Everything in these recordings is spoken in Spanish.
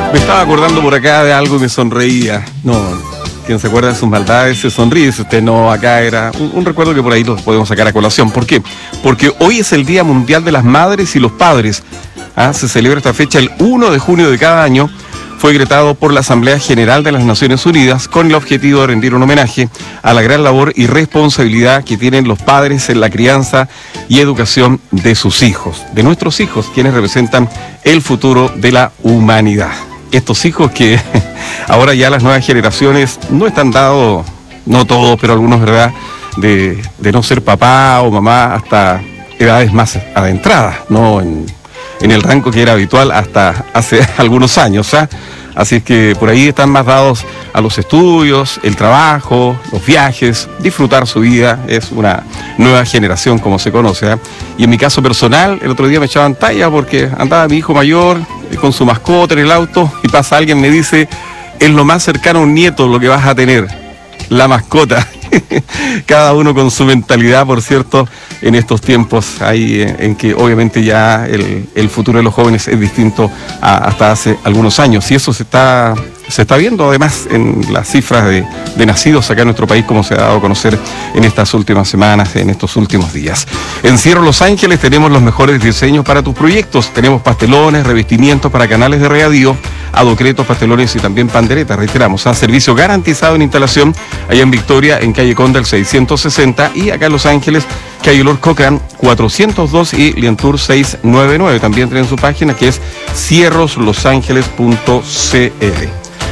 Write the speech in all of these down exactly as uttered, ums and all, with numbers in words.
Me estaba acordando por acá de algo y me sonreía. No, quien se acuerda de sus maldades se sonríe. Si usted no, acá era un, un recuerdo que por ahí lo podemos sacar a colación. ¿Por qué? Porque hoy es el Día Mundial de las Madres y los Padres. ¿Ah? Se celebra esta fecha el primero de junio de cada año. Fue decretado por la Asamblea General de las Naciones Unidas con el objetivo de rendir un homenaje a la gran labor y responsabilidad que tienen los padres en la crianza y educación de sus hijos, de nuestros hijos, quienes representan el futuro de la humanidad. Estos hijos que ahora ya las nuevas generaciones no están dados, no todos, pero algunos, ¿verdad?, de, de no ser papá o mamá hasta edades más adentradas, ¿no? En, en el rango que era habitual hasta hace algunos años, ¿ah? Así es que por ahí están más dados a los estudios, el trabajo, los viajes, disfrutar su vida. Es una nueva generación, como se conoce, ¿eh? Y en mi caso personal, el otro día me echaban talla porque andaba mi hijo mayor con su mascota en el auto y pasa alguien, me dice, es lo más cercano a un nieto lo que vas a tener, la mascota. Cada uno con su mentalidad, por cierto, en estos tiempos hay en, en que obviamente ya el, el futuro de los jóvenes es distinto a, hasta hace algunos años, y eso se está, se está viendo además en las cifras de, de nacidos acá en nuestro país, como se ha dado a conocer en estas últimas semanas, en estos últimos días. En Cierro Los Ángeles tenemos los mejores diseños para tus proyectos. Tenemos pastelones, revestimientos para canales de regadío, adocretos, pastelones y también panderetas. Reiteramos, a servicio garantizado en instalación allá en Victoria, en calle Conda el seiscientos sesenta, y acá en Los Ángeles, calle Lord Cochran cuatrocientos dos y Lientour seiscientos noventa y nueve. También tienen su página que es cierros los ángeles punto c l.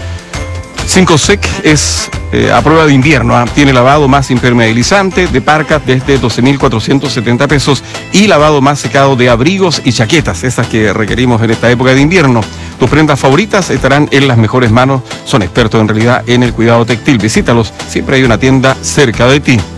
cinco sec es eh, a prueba de invierno, ¿eh? Tiene lavado más impermeabilizante de parcas desde doce mil cuatrocientos setenta pesos y lavado más secado de abrigos y chaquetas, esas que requerimos en esta época de invierno. Tus prendas favoritas estarán en las mejores manos, son expertos en realidad en el cuidado textil. Visítalos, siempre hay una tienda cerca de ti.